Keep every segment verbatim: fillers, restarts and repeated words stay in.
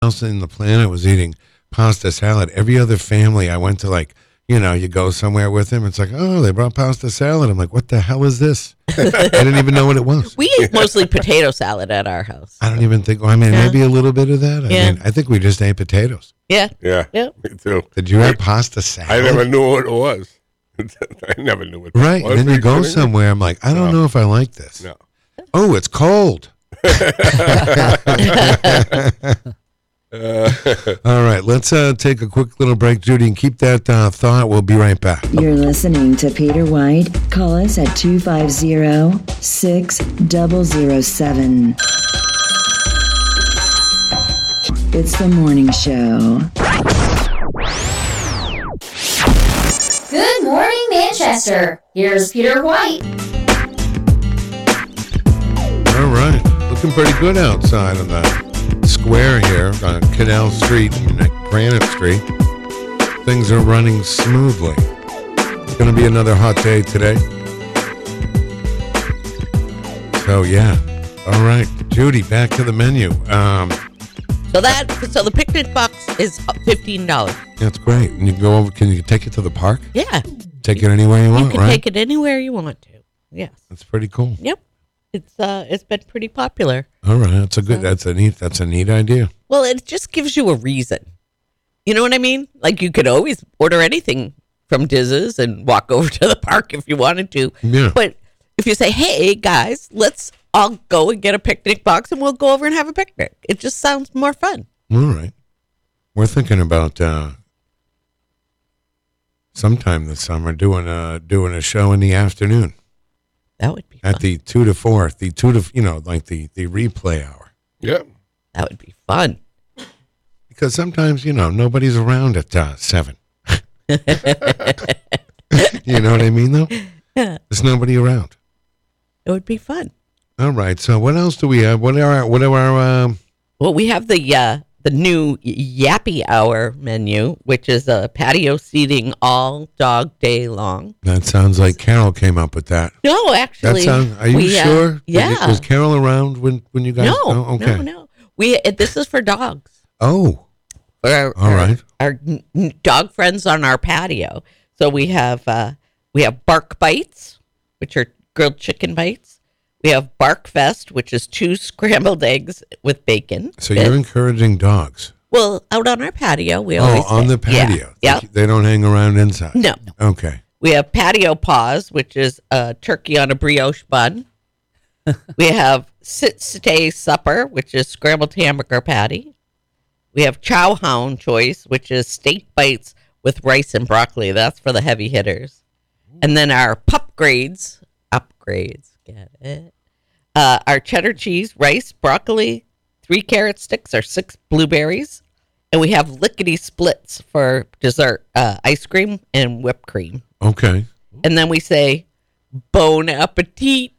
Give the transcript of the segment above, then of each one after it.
else in the planet was eating pasta salad. Every other family I went to, like, you know, you go somewhere with them, it's like, oh, they brought pasta salad. I'm like, what the hell is this? I didn't even know what it was. We eat mostly potato salad at our house. I don't even think, well, I mean, Yeah. maybe a little bit of that. I Yeah. mean, I think we just ate potatoes. Yeah. Yeah, Yeah. me too. Did you have pasta salad? I never knew what it was. I never knew what that Right. was. And then you go Are kidding me? somewhere, I'm like, I don't No. know if I like this. No. Oh, it's cold. All right, let's uh, take a quick little break, Judy, and keep that uh, thought. We'll be right back. You're listening to Peter White. Call us at two five zero, six zero zero seven. It's the morning show. Good morning, Manchester. Here's Peter White. All right, looking pretty good outside on the square here on Canal Street and Granite Street. Things are running smoothly. It's going to be another hot day today. So, yeah. All right, Judy, back to the menu. Um, So that so the picnic box is fifteen dollars. that's great. And you can go over, can you take it to the park? Yeah. Take it anywhere you You want, can right? take it anywhere you want to. Yes. That's pretty cool. Yep. It's uh it's been pretty popular. All right, that's a good, that's a neat, that's a neat idea. Well, it just gives you a reason. You know what I mean? Like you could always order anything from Diz's and walk over to the park if you wanted to. Yeah. But if you say, "Hey guys, let's all go and get a picnic box and we'll go over and have a picnic," it just sounds more fun. All right. We're thinking about uh, sometime this summer doing a doing a show in the afternoon That would be fun. at the two to four, the two to you know like the the replay hour, Yeah. That would be fun. because sometimes you know nobody's around at uh, seven. You know what I mean, though. Yeah. There's nobody around. It would be fun. All right. So what else do we have? What are our, what are our um, Well, we have the uh, the new Yappy Hour menu, which is a patio seating all dog day long. that sounds like Carol came up with that. No, That actually, sounds. Are you we, uh, sure? Was- yeah. Was Carol around when when you guys? no, Oh, okay. no, no. We it, this is for dogs. Oh. For our, All our- right. Our n- n- dog friends on our patio. So we have uh, we have Bark Bites, which are grilled chicken bites. We have Bark Fest, which is two scrambled eggs with bacon. So you're encouraging dogs. Well, out on our patio, we Oh, always on say- the patio. Yeah. They, they don't hang around inside. No. Okay. We have Patio Paws, which is a turkey on a brioche bun. We have Sit Stay Supper, which is scrambled hamburger patty. We have Chow Hound Choice, which is steak bites with rice and broccoli. That's for the heavy hitters. And then our pup grades, upgrades, get it? Uh, our cheddar cheese, rice, broccoli, three carrot sticks, or six blueberries. And we have lickety splits for dessert, uh, ice cream and whipped cream. Okay. And then we say, bon appetit.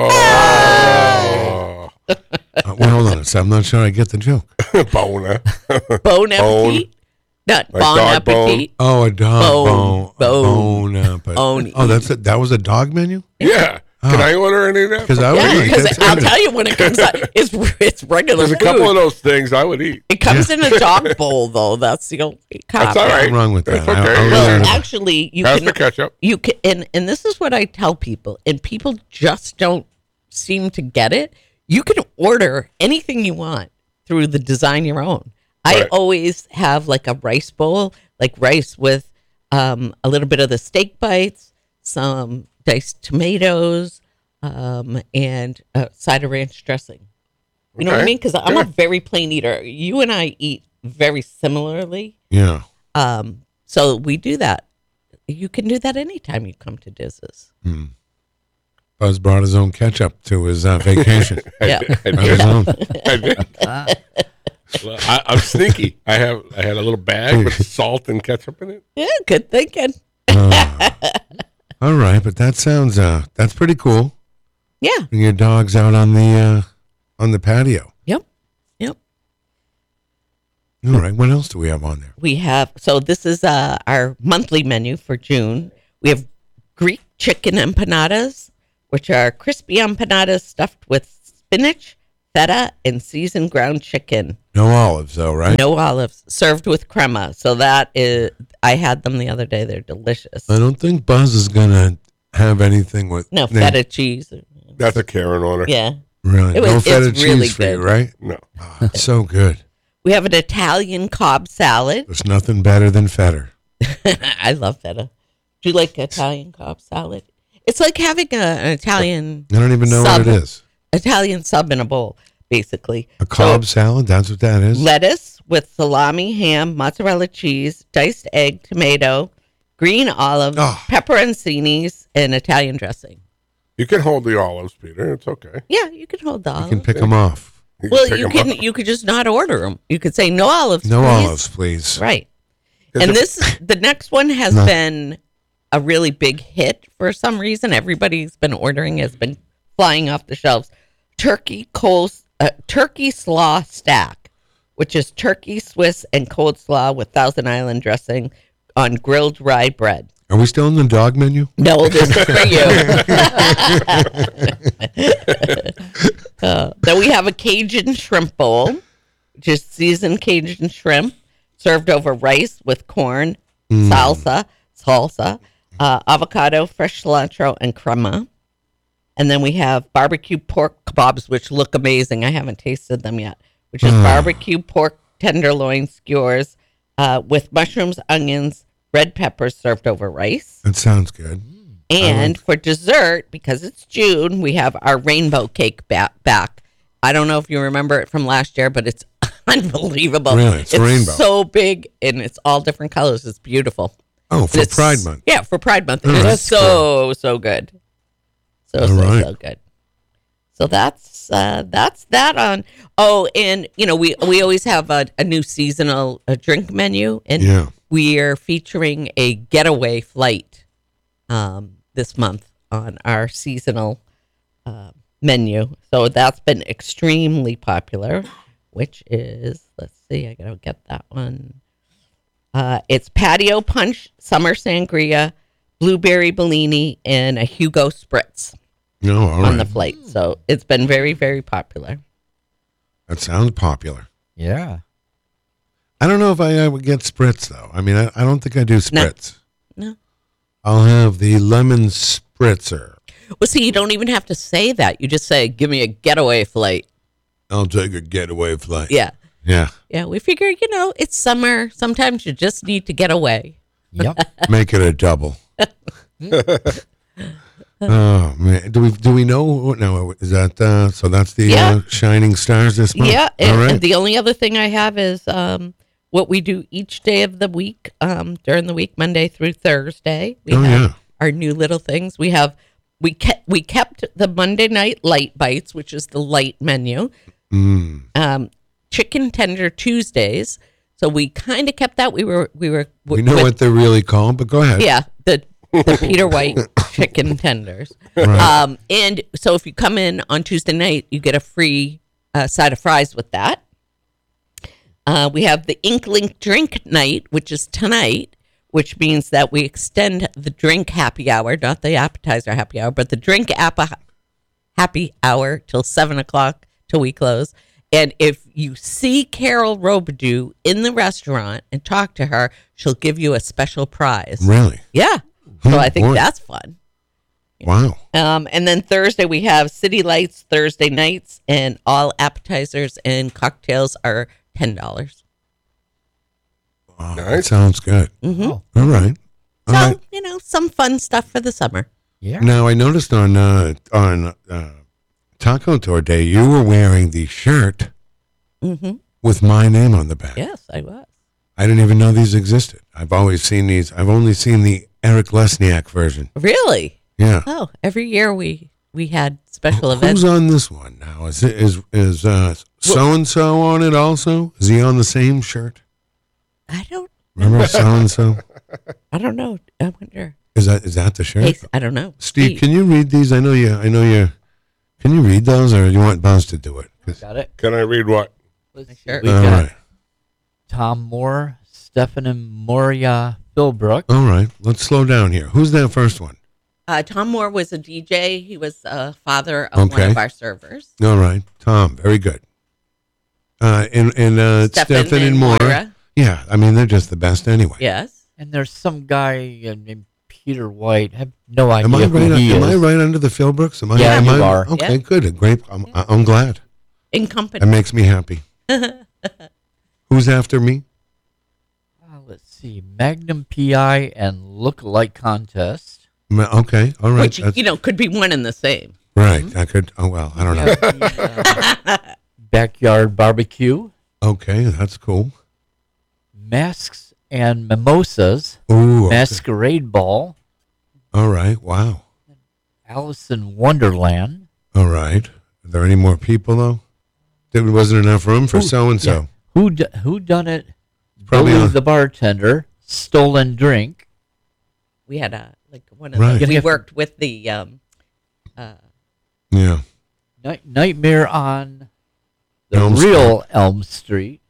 Oh. Uh, well, hold on a second. I'm not sure I get the joke. Boner. Bon appetit. Not Like bon dog bone? appetit. Oh, a dog Bone. bone. Bone. Bone. uh, but- Bone. oh, that's a, that was a dog menu? Yeah. Can Oh. I order any of that? Because I was Yeah, like, because that's I'll good. tell you when it comes out, it's it's regular There's a food. couple of those things I would eat. It comes in a dog bowl, though. That's the only That's cop. all right. Nothing wrong with That's that. I- okay. I'll Well, learn about- actually, you Pass can the ketchup. you can, and and this is what I tell people, and people just don't seem to get it. You can order anything you want through the Design Your Own. I Right. always have like a rice bowl, like rice with um, a little bit of the steak bites, some diced tomatoes, um, and a side of ranch dressing. You know what I Okay. mean? Because I'm a Good. very plain eater. You and I eat very similarly. Yeah. Um, so we do that. You can do that anytime you come to Diz's. Buzz brought his own ketchup to his uh, vacation. Yeah. I Brought did. his own. I did. Well, I, I'm sneaky. I have I had a little bag with salt and ketchup in it. Yeah, good thinking. Uh, all right, but that sounds uh that's pretty cool. Yeah. Bring your dogs out on the uh on the patio. Yep. Yep. All right, what else do we have on there? We have, so this is uh, our monthly menu for June. We have Greek chicken empanadas, which are crispy empanadas stuffed with spinach, feta and seasoned ground chicken. No olives, though, right? No olives, served with crema. So that is, I had them the other day. They're delicious. I don't think Buzz is going to have anything with No, they- feta cheese. That's a Karen order. Yeah. Really, It was- no feta it's cheese really for you, good. right? No. Oh, it's so good. We have an Italian Cobb salad. There's nothing better than feta. I love feta. Do you like Italian Cobb salad? It's like having a, an Italian I don't even know Sub. what it is. Italian sub in a bowl, basically. A Cobb So, salad? That's what that is? lettuce with salami, ham, mozzarella cheese, diced egg, tomato, green olives, Oh. pepperoncinis, and Italian dressing. You can hold the olives, Peter. It's okay. Yeah, you can hold the You olives. can pick them off. You well, pick you 'em can up. you could just not order them. You could say no olives. No please." olives, please. Right. Is And it- this the next one has No. been a really big hit for some reason. Everybody's been ordering, has been flying off the shelves. Turkey cold uh, turkey slaw stack, which is turkey Swiss and cold slaw with Thousand Island dressing on grilled rye bread. Are we still in the dog menu? No, this is for you. uh, then we have a Cajun shrimp bowl, which is seasoned Cajun shrimp served over rice with corn, salsa, salsa, uh, avocado, fresh cilantro, and crema. And then we have barbecue pork kebabs, which look amazing. I haven't tasted them yet, which is barbecue pork tenderloin skewers uh, with mushrooms, onions, red peppers served over rice. That sounds good. And for dessert, because it's June, we have our rainbow cake ba- back. I don't know if you remember it from last year, but it's unbelievable. Really? It's rainbow. so big, and it's all different colors. It's beautiful. Oh, And for it's- Pride Month. Yeah, for Pride Month. Oh, It's that's so, so good. So, All so, right. so good. So that's uh, that's that on. Oh, and, you know, we, we always have a, a new seasonal uh drink menu, and Yeah. we're featuring a getaway flight um, this month on our seasonal uh, menu. So that's been extremely popular, which is, let's see, I got to get that one. Uh, it's patio punch, summer sangria, blueberry Bellini, and a Hugo Spritz No, all on the right. flight. So it's been very, very popular. That sounds popular. Yeah. I don't know if I ever get spritz, though. I mean, I, I don't think I do spritz. No. I'll have the lemon spritzer. Well, see, you don't even have to say that. You just say, give me a getaway flight. I'll take a getaway flight. Yeah. Yeah. Yeah, we figure, you know, it's summer. Sometimes you just need to get away. Yep. Make it a double. Oh man, do we do we know? what- No, is that uh, so? That's the Yeah. uh, shining stars this month. Yeah, All and, right. and the only other thing I have is um, what we do each day of the week, um, during the week, Monday through Thursday. We Oh, have yeah. our new little things. We have we kept we kept the Monday night light bites, which is the light menu. Mm. Um, chicken tender Tuesdays. So we kind of kept that. We were we were We know with- what they're really called, but go ahead. Yeah, the the Peter White chicken tenders. Right. Um, and so if you come in on Tuesday night, you get a free uh, side of fries with that. Uh, we have the Inkling drink night, which is tonight, which means that we extend the drink happy hour, not the appetizer happy hour, but the drink app- happy hour till seven o'clock till we close. And if you see Carol Robidoux in the restaurant and talk to her, she'll give you a special prize. Really? Yeah. So Oh, I think boy. that's fun. Wow. Um, and then Thursday we have City Lights Thursday nights, and all appetizers and cocktails are ten dollars. Wow, that Nice. sounds good. Mm-hmm. Oh, All right. So All right. you know, some fun stuff for the summer. yeah. Now I noticed on uh, on uh, Taco Tour Day you were wearing the shirt Mm-hmm. with my name on the back. Yes, I was. I didn't even know these existed. I've always seen these. I've only seen the Eric Lesniak version. Really? Yeah. Oh, every year we we had special Who's events. on this one now? Is it, is is uh, so and so on it also? Is he on the same shirt? I don't. Remember so and so? I don't know. I wonder. Is that is that the shirt? Hey, I don't know. Steve, can you read these? I know you. I know you. Can you read those, or you want Buzz to do it? 'Cause- Got it. Can I read what? Sure. We all got right, Tom Moore, Stefan Moria, Philbrook. all right. Let's slow down here. Who's that first one? Uh, Tom Moore was a D J. He was a father of one Okay. of our servers. All right, Tom, very good. Uh, and and uh, Stefan Stefan and and Moore. Moira. Yeah, I mean they're just the best anyway. Yes. And there's some guy uh, named Peter White. I have no idea Am I who right? he Am is. I right under the Philbrooks? Am I? Yeah, am you I, are. Okay, Yeah. good. Great. I'm, I'm glad. In company. That makes me happy. Who's after me? Uh, let's see. Magnum P I and Look-alike Contest. Ma- Okay, all right. Which, that's- you know, could be one and the same. right. I could. Oh well, I don't know. The, uh, Backyard Barbecue. Okay, that's cool. Masks and Mimosas. Ooh. okay. Masquerade Ball. All right. Wow. Alice in Wonderland. All right. Are there any more people though? There wasn't enough room for Who- so and so. Who d- who done it? Probably Billy on- the Bartender. Stolen Drink. We had a, like, one of Right. the, we Yeah. worked with the, um, uh, Yeah. Night- Nightmare on the Elm real Elm Street.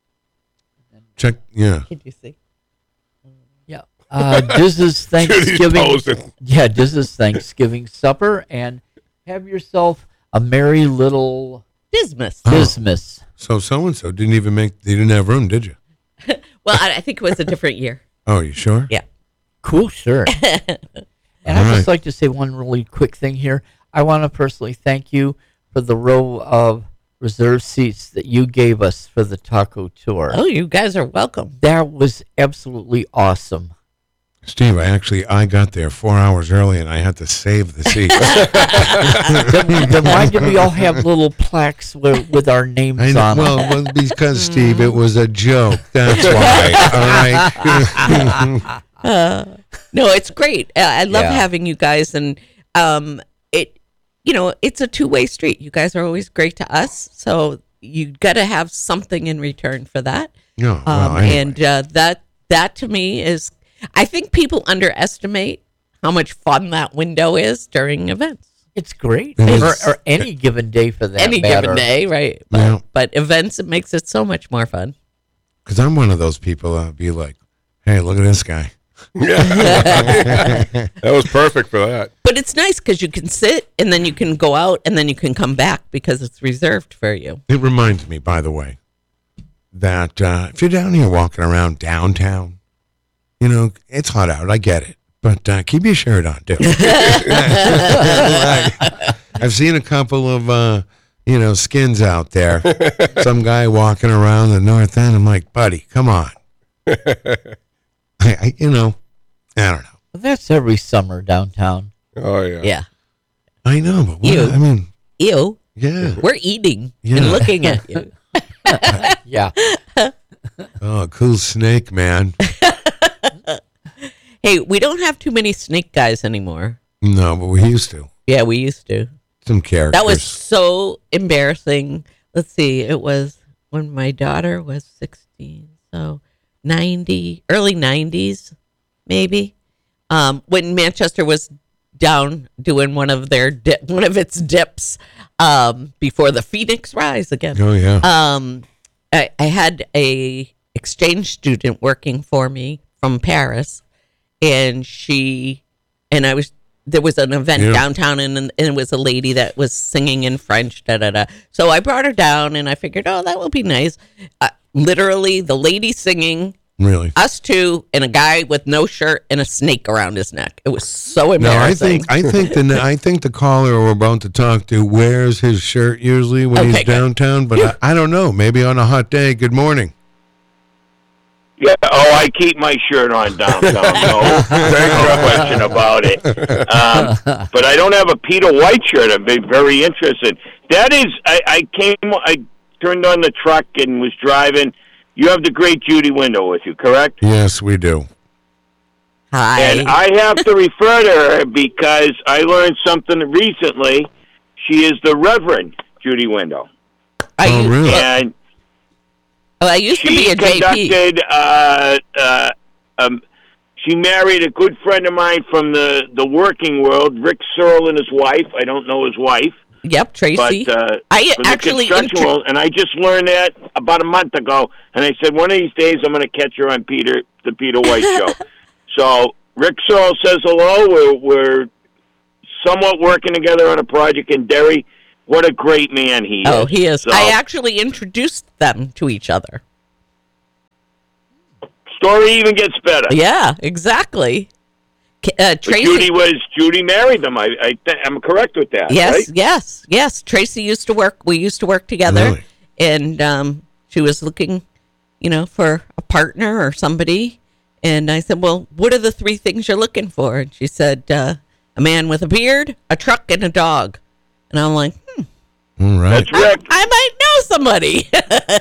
Check. Yeah. did you see? Yeah. Uh, this is Judy's Thanksgiving. posing. Yeah, this is Thanksgiving supper, and have yourself a merry little Dismas. Oh. Christmas. So so and so didn't even make. They didn't have room, did you? Well, I, I think it was a different year. Oh, you sure? Yeah. Cool shirt. And I'd All just right. like to say one really quick thing here. I want to personally thank you for the row of reserved seats that you gave us for the taco tour. Oh, you guys are welcome. That was absolutely awesome. Steve, I actually I got there four hours early and I had to save the seat. then, then why did we all have little plaques with, with our names I know, on well, them? well, because Steve, it was a joke. That's why. All right. Uh, no, it's great. Uh, I love Yeah. having you guys, and um, it, you know, it's a two-way street. You guys are always great to us, so you got to have something in return for that. No, well, Um, anyway. And uh, that that to me is, I think people underestimate how much fun that window is during events. It's great. It Or, is. or any given day for that Any matter. given day, right? But, Yeah. but events, it makes it so much more fun. Because I'm one of those people that be like, hey, look at this guy. That was perfect for that. But it's nice because you can sit and then you can go out and then you can come back because it's reserved for you. It reminds me, by the way, that uh, if you're down here walking around downtown, you know, it's hot out. I get it. But uh, keep your shirt on, dude. I've seen a couple of, uh, you know, skins out there. Some guy walking around the North End. I'm like, buddy, come on. I, I, you know, I don't know. Well, that's every summer downtown. Oh yeah. Yeah. I know, but what, You. I mean, Ew. yeah. We're eating Yeah. and looking at you. Yeah. Oh, cool snake, man. Hey, we don't have too many snake guys anymore. No, but we used to. Yeah, we used to. Some characters. That was so embarrassing. Let's see. It was when my daughter was sixteen. So ninety, early nineties, maybe. Um, when Manchester was down doing one of their di- one of its dips um, before the Phoenix Rise again. Oh, yeah. Um, I, I had a exchange student working for me from Paris, and she and I was there was an event Yeah. downtown, and, and it was a lady that was singing in French. Da da da. So I brought her down, and I figured, oh, that will be nice. Uh, literally, the lady singing, Really? us two, and a guy with no shirt and a snake around his neck. It was so No, I embarrassing. think I think the I think the caller we're about to talk to wears his shirt usually when Okay, he's good. downtown, but I, I don't know. Maybe on a hot day. Good morning. Yeah, oh, I keep my shirt on downtown. No, no question about it. Um, but I don't have a Peter White shirt. I've been very interested. That is, I, I came, I turned on the truck and was driving. You have the great Judy Window with you, correct? Yes, we do. Hi. And I have to refer to her because I learned something recently. She is the Reverend Judy Window. I, Oh, used, really? And oh, I used to she be a J P. conducted, uh, uh, um, she married a good friend of mine from the, the working world, Rick Searle and his wife. I don't know his wife. Yep, Tracy. But uh, I from the actually construction intro- world, and I just learned that about a month ago. And I said, one of these days I'm going to catch her on Peter, the Peter White Show. So Rick Searle says hello. We're, we're somewhat working together on a project in Derry. What a great man he is. Oh, he is. So, I actually introduced them to each other. story even gets better. Yeah, exactly. K- Uh, But Tracy. Judy was Judy married them. I, I th- I'm correct with that. Yes, right? yes, yes. Tracy used to work. We used to work together, Really? and um, she was looking, you know, for a partner or somebody. And I said, "Well, what are the three things you're looking for?" And she said, uh, "A man with a beard, a truck, and a dog." And I'm like, hmm, All right. That's Rick. I might know somebody.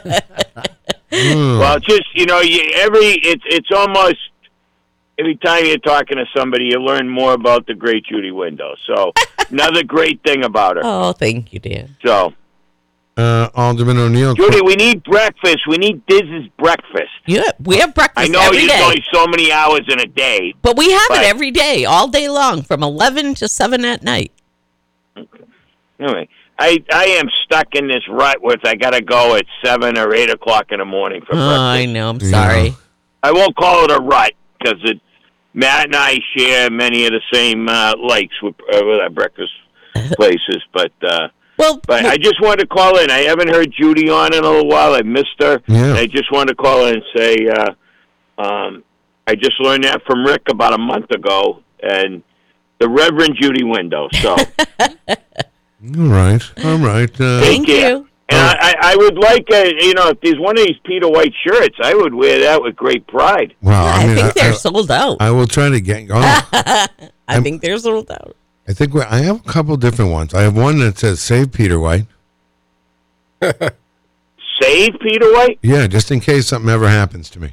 Hmm. Well, just you know, you, every it's it's almost every time you're talking to somebody, you learn more about the great Judy Window. So another great thing about her. Oh, thank you, Dan. So Uh, Alderman O'Neill. Judy, we need breakfast. We need Diz's breakfast. Yeah, we have breakfast I know every there's day, only so many hours in a day. but we have but- it every day, all day long, from eleven to seven at night. Anyway, I I am stuck in this rut with I got to go at seven or eight o'clock in the morning for Oh, I breakfast. know. I'm Yeah. sorry. I won't call it a rut because it. Matt and I share many of the same uh, likes with, uh, with our breakfast places, but uh, Well, but I just wanted to call in. I haven't heard Judy on in a little while. I missed her. Yeah. I just wanted to call in and say uh, um, I just learned that from Rick about a month ago, and the Reverend Judy Window. So All right. All right. Uh, thank care. you. and I, I I would like a, you know, if there's one of these Peter White shirts, I would wear that with great pride. well, I, I mean, think they're I, sold out. I will try to get. Oh, I I'm- think they're sold out. I think we I have a couple different ones. I have one that says "Save Peter White." Save Peter White. Yeah, just in case something ever happens to me.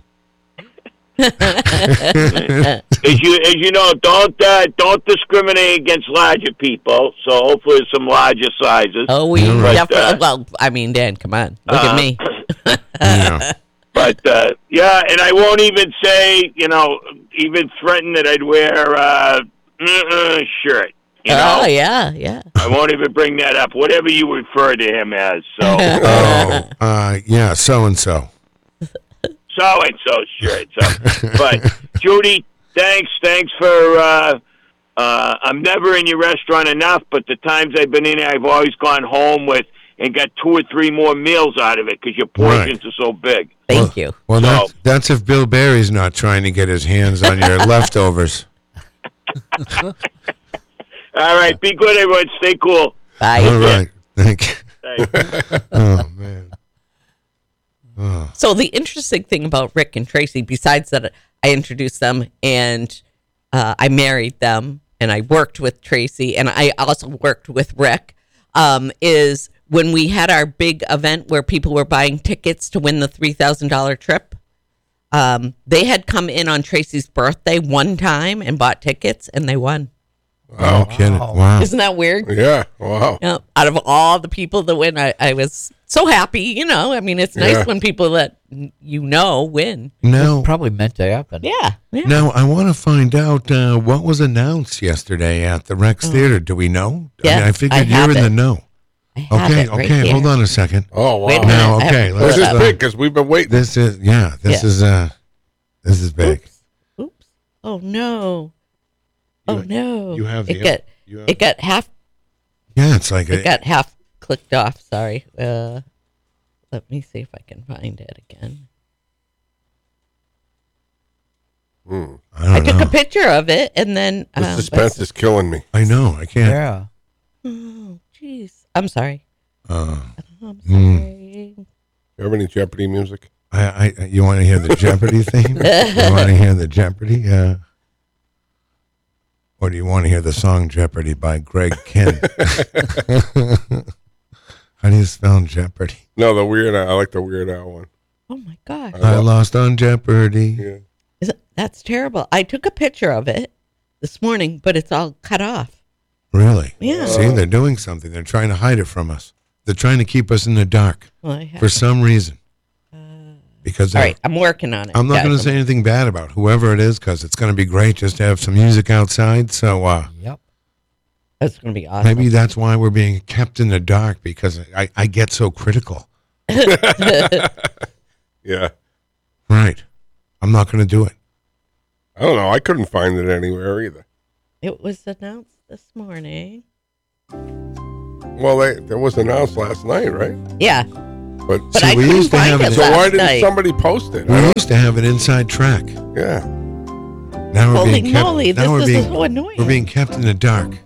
As you as you know, don't uh, don't discriminate against larger people. So hopefully, there's some larger sizes. Oh, we All right. definitely. Uh, well, I mean, Dan, come on, look uh, at me. Yeah. But uh, yeah, and I won't even say, you know, even threaten that I'd wear uh, uh, shirt. You know, Oh, yeah, yeah. I won't even bring that up. Whatever you refer to him as. So Oh, uh, yeah, so and so. so and so shirt. So, but Judy, thanks, thanks for. Uh, uh, I'm never in your restaurant enough, but the times I've been in, I've always gone home with and got two or three more meals out of it because your portions are so big. Thank you. Well, So- that's, that's if Bill Barry's not trying to get his hands on your leftovers. All right, be good, everyone. Stay cool. Bye. All right. Thank you. Thanks. Oh, man. Oh. So the interesting thing about Rick and Tracy, besides that I introduced them and uh, I married them and I worked with Tracy and I also worked with Rick, um, is when we had our big event where people were buying tickets to win the three thousand dollars trip. Um, they had come in on Tracy's birthday one time and bought tickets and they won. No kidding. Wow. Isn't that weird? Yeah. Wow. You know, out of all the people that win, I, I was so happy. You know, I mean, it's nice Yeah. when people that n- you know win. Now, Probably meant to happen. Yeah. yeah. now I want to find out uh, what was announced yesterday at the Rex Theater. Do we know? I, Yeah, mean, I figured I you're have in it. the know. I have Okay, it right okay, here. hold on a second. Oh wow. Wait a minute. Now, I have okay, to let's This pull is it uh, up. big because we've been waiting. This is yeah, this Yeah. is uh this is big. Oops. Oops. Oh no. Oh You- no. you have it the- got you have- it got half Yeah, it's like it a, got half clicked off. Sorry. Uh, let me see if I can find it again. Hmm. I don't I took know. a picture of it and then The um, suspense is killing me. I know. I can't. Yeah. oh jeez. I'm sorry. Uh, I'm Hmm. sorry. You have any Jeopardy music? I, I, you want to hear the Jeopardy theme? You want to hear the Jeopardy? Uh, or do you want to hear the song Jeopardy by Greg Kinn? How do you spell Jeopardy? No, the Weird Al. I like the Weird Al one. Oh my gosh. I lost on Jeopardy. Yeah. Is it, that's terrible. I took a picture of it this morning, but it's all cut off. Really? Yeah. See, they're doing something. They're trying to hide it from us. They're trying to keep us in the dark Well, I have, for some reason. Because all I- right, I'm working on it. I'm not going to guys. say anything bad about whoever it is because it's going to be great just to have some music outside. So uh, Yep. That's going to be awesome. maybe that's why we're being kept in the dark because I, I get so critical. Yeah. Right. I'm not going to do it. I don't know. I couldn't find it anywhere either. It was announced this morning. Well, they, that was announced last night, right? Yeah, But, but See, I we couldn't used to find have it it- so why last didn't night. somebody post it? We I don't- used to have an inside track. Yeah. Now we're Holy being kept. moly, now this we're is being, so annoying. We're being kept in the dark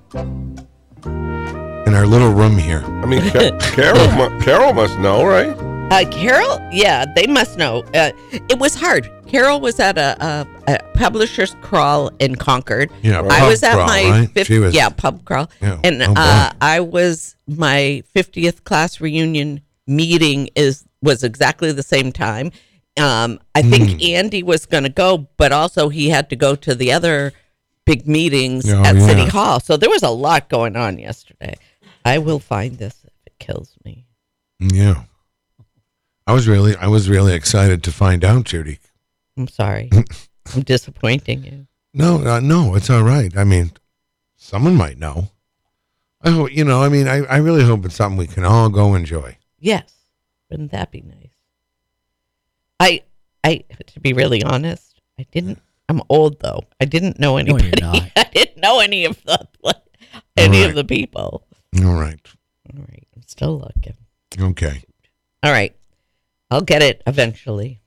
in our little room here. I mean, Ca- Carol, mu- Carol must know, right? Uh, Carol, yeah, they must know. Uh, it was hard. Carol was at a, a, a publisher's crawl in Concord. Yeah, I pub was at crawl, my right? fifth, She was- yeah pub crawl, Yeah. and Oh, boy. uh, I was my fiftieth class reunion meeting is was exactly the same time. Um, I think Hmm. Andy was going to go, but also he had to go to the other big meetings Oh, at yeah. City Hall. So there was a lot going on yesterday. I will find this if it kills me. Yeah. I was really, I was really excited to find out, Judy. I'm sorry. I'm disappointing you. No, uh, no, it's all right. I mean, someone might know. I hope, you know, I mean, I, I really hope it's something we can all go enjoy. Yes. Wouldn't that be nice? I, I, to be really honest, I didn't, I'm old though. I didn't know you're anybody. not. I didn't know any of the, any Right. of the people. All right. All right. I'm still looking. Okay. All right. I'll get it eventually.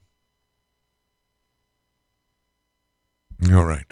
All right.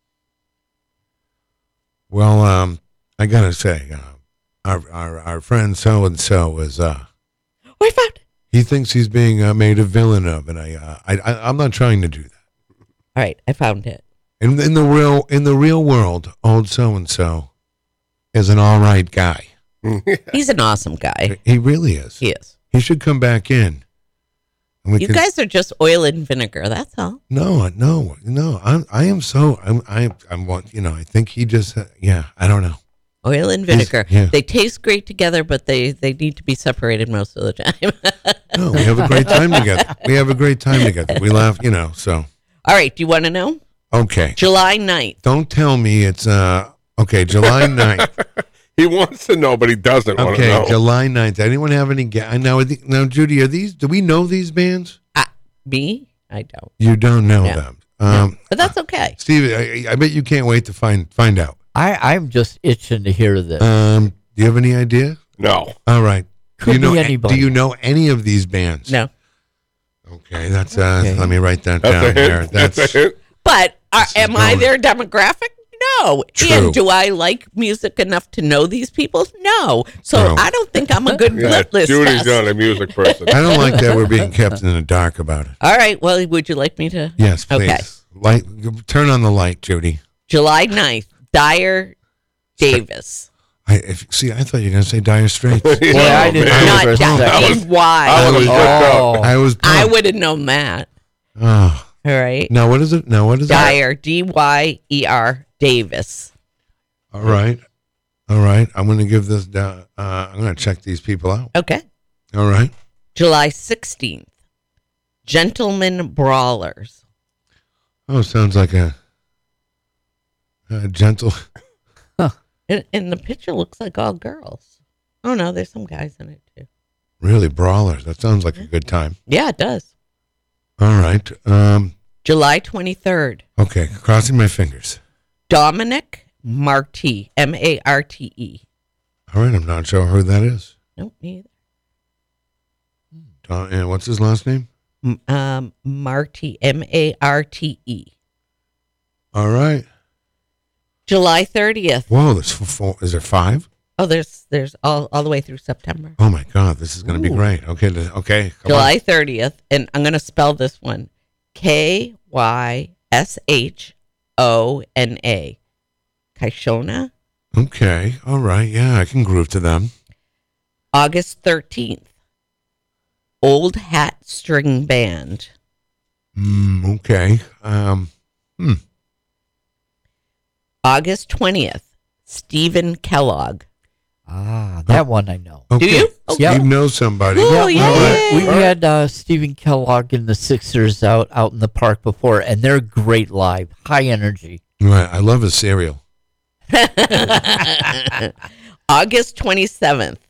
Well, um, I gotta say, uh, our, our, our friend so-and-so is, uh, Oh, I found it. he thinks he's being uh, made a villain of, and I, uh, I, I, I'm not trying to do that. All right. I found it. In, in the real, in the real world, old so-and-so is an all right guy. He's an awesome guy. He really is. He is. He should come back in. And we You could- guys are just oil and vinegar. That's all. No, no, no. I'm, I am so. I'm, I, I'm. What you know? I think he just. Uh, yeah. I don't know. Oil and vinegar. yeah. They taste great together, but they, they need to be separated most of the time. No, we have a great time together. We have a great time together. We laugh. You know. So All right. Do you want to know? okay. July ninth. Don't tell me it's uh. Okay, July ninth. He wants to know, but he doesn't want to Okay, know. July ninth. Anyone have any? Ga- now, are the- now, Judy, are these? Do we know these bands? Uh, me? I don't. You don't know No. them. Um, But that's okay. Steve, I, I bet you can't wait to find find out. I, I'm just itching to hear this. Um, do you have any idea? No. All right. Could do you know? be a- anybody. Do you know any of these bands? No. Okay, that's uh. Okay. Let me write that That's down a here. hint. That's, That's a hint. But are, This is am I going- their demographic? No. True. And do I like music enough to know these people? No. So No. I don't think I'm a good Yeah, list Judy's test. not a music person. I don't like that we're being kept in the dark about it. All right. Well, would you like me to? Yes, please. Okay. Light. Turn on the light, Judy. July ninth, Dyer Davis. I if, see. I thought you were going to say Dire Straits. Boy, I didn't man. know Not for a Dyer. second. I D-Y. was- Oh, I was. I pumped. would have known that. Oh. All right. Now what is it? Now what is it? Dyer, D Y E R Davis. All right. All right. I'm going to give this down. Uh, I'm going to check these people out. Okay. All right. July sixteenth, Gentlemen Brawlers. Oh, sounds like a, a gentle. And, and the picture looks like all girls. Oh, no, there's some guys in it too. Really, brawlers. That sounds like a good time. Yeah, it does. All right. Um. July twenty-third, Okay. Crossing my fingers. Dominic Marti, M A R T E. All right. I'm not sure who that is. Nope, me Uh, and what's his last name? either. M- Um, Marti, M A R T E. All right. July thirtieth. Whoa. There's f- four. Is there five? Oh, there's there's all, all the way through September. Oh my God. This is going to be Ooh. great. Okay. th- Okay. Come July thirtieth, and I'm going to spell this one K Y S H O N A. Kaishona. on. Okay. All right. Yeah. I can groove to them. August thirteenth, Old Hat String Band. Mm, okay. Um. Hmm. August twentieth, Stephen Kellogg. ah, that one I know. Okay. Do you? Yeah. You know somebody. Oh, All yeah. right. We've had uh, Stephen Kellogg and the Sixers out out in the park before, and they're great live, high energy. Right. I love his cereal. August twenty-seventh,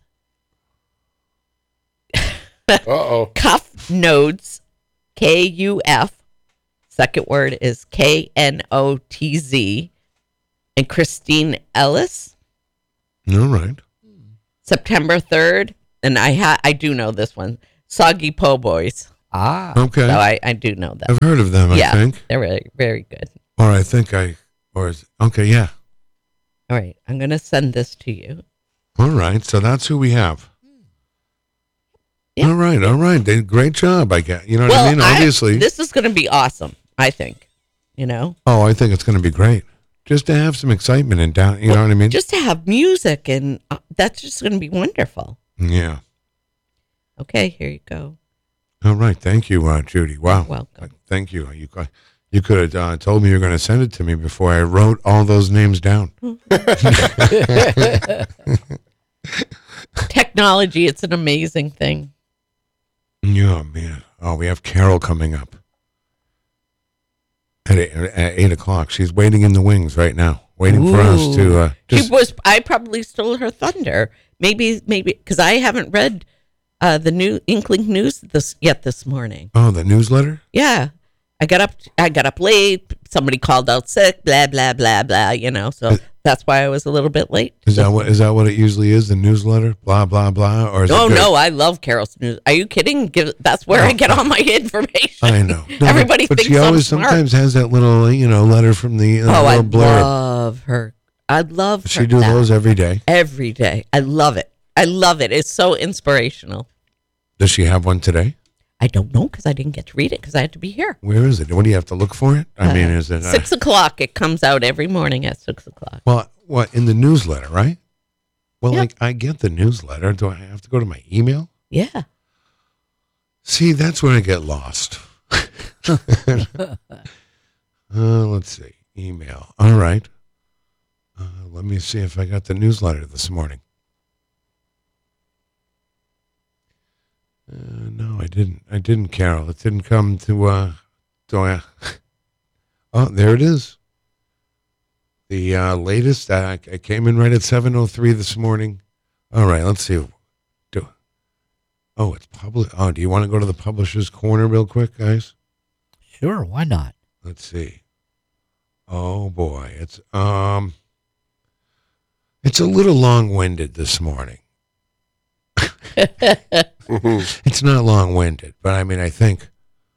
Uh-oh. Cuff Notes, K U F. Second word is K N O T Z. and Christine Ellis. All right. September third, and I ha- I do know this one, Soggy Po Boys. Ah. Okay. So I, I do know that. I've heard of them, I yeah, think. they're really very good. Or I think I, or is, okay, yeah. All right, I'm going to send this to you. All right, so that's who we have. Yeah. All right, all right. They, great job, I guess. You know what well, I mean? Obviously. this is going to be awesome, I think. You know? Oh, I think it's going to be great. Just to have some excitement and down, you Well, know what I mean? Just to have music, and uh, that's just going to be wonderful. Yeah. Okay, here you go. All right, thank you, uh, Judy. Wow. You're welcome. Thank you. You co- you could have uh, told me you were going to send it to me before I wrote all those names down. Technology, it's an amazing thing. Yeah, man. Oh, we have Carol coming up at eight, at eight o'clock. She's waiting in the wings right now, waiting for us to. Uh, just, She was. I probably stole her thunder. Maybe, maybe because I haven't read uh, the new Inkling news this yet this morning. oh, the newsletter. Yeah, I got up. I got up late. Somebody called out sick. Blah blah blah blah. You know, so that's why I was a little bit late. Is that what is that what it usually is? The newsletter, blah blah blah, or is Oh it good? no, I love Carol's news. Are you kidding? Give that's where I get all my information. I know. No, Everybody but, but thinks she I'm always smart. sometimes has that little, you know, letter from the uh, Oh, I little blurb. love her. I love her. She do that. those every day. every day. I love it. I love it. It's so inspirational. Does she have one today? I don't know because I didn't get to read it because I had to be here. Where is it? What do you have to look for it? I Uh, mean, is it uh, Six o'clock. It comes out every morning at six o'clock. well? What in the newsletter, right? Well, Yeah. like I get the newsletter. Do I have to go to my email? Yeah. See, that's where I get lost. uh, let's see. Email. All right. Uh, let me see if I got the newsletter this morning. Uh, no, I didn't. I didn't, Carol. It didn't come to, uh, to, uh, oh, there it is. The uh, latest, uh, I came in right at seven oh three this morning. All right, let's see. Do, oh, it's public. Oh, do you want to go to the publisher's corner real quick, guys? Sure, why not? Let's see. Oh boy, it's um, it's a little long-winded this morning. It's not long-winded, but I mean, I think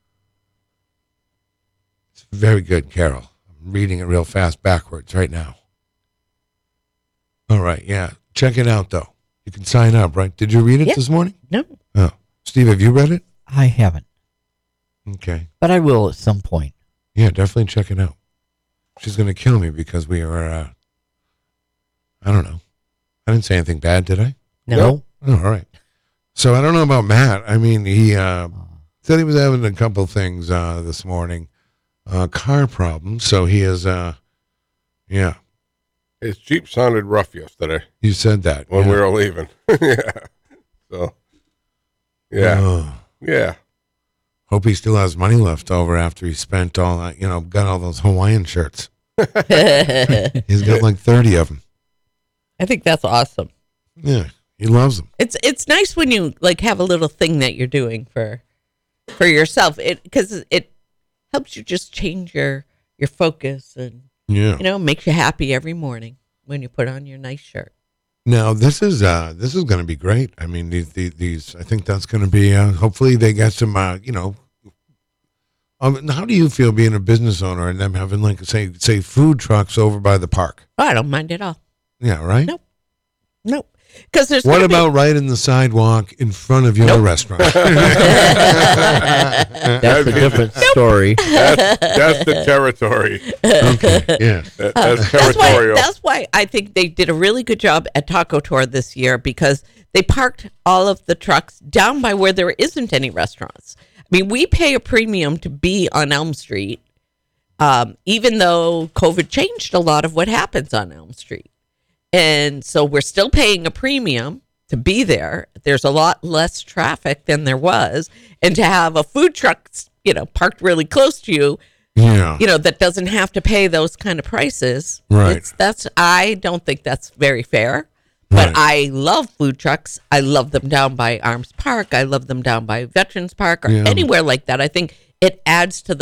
it's very good, Carol. I'm reading it real fast backwards right now. All right, yeah, check it out though. You can sign up, right? Did you read it Yeah. this morning? No. Oh, Steve, have you read it? I haven't, Okay. but I will at some point. Yeah, definitely check it out. She's going to kill me because we are, uh, I don't know. I didn't say anything bad, did I? No. Oh, all right. So I don't know about Matt. I mean, he uh, said he was having a couple things uh, this morning, uh, car problems. So he is, uh, yeah, His Jeep sounded rough yesterday you said that. when yeah. we were leaving. yeah. So, yeah. Oh, Yeah. hope he still has money left over after he spent all that, you know, got all those Hawaiian shirts. I He's got like thirty of them. think that's awesome. Yeah, he loves them. It's it's nice when you like have a little thing that you're doing for for yourself. It because it helps you just change your your focus and Yeah. you know makes you happy every morning when you put on your nice shirt. Now this is uh this is going to be great. I mean these these, these I think that's going to be uh, hopefully they get some uh, you know. Um, how do you feel being a business owner and them having like say say food trucks over by the park? Oh, I don't mind at all. Yeah, right. Nope. Nope. Because there's What gonna be- about right in the sidewalk in front of your Nope. restaurant? That's a different story. That's, that's the territory. Okay, yeah. That, Uh, that's that's why territorial. that's why I think they did a really good job at Taco Tour this year because they parked all of the trucks down by where there isn't any restaurants. I mean, we pay a premium to be on Elm Street, um, even though COVID changed a lot of what happens on Elm Street. And so we're still paying a premium to be there. There's a lot less traffic than there was. And to have a food truck, you know, parked really close to you, Yeah. you know, that doesn't have to pay those kind of prices. Right. It's, that's, I don't think that's very fair. But Right. I love food trucks. I love them down by Arms Park. I love them down by Veterans Park or Yeah. anywhere like that. I think it adds to the